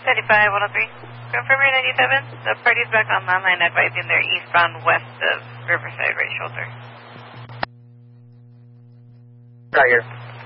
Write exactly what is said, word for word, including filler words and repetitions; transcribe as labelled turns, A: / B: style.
A: seventy-five, one oh three. Confirm your ninety-seven. The party's back on landline advising they're eastbound west of Riverside right shoulder.
B: Right here.